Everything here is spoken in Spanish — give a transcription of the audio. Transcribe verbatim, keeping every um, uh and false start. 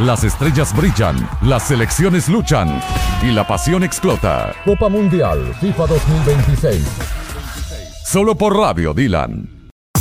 Las estrellas brillan, las selecciones luchan y la pasión explota. Copa Mundial FIFA dos mil veintiséis. Solo por Radio Dylan.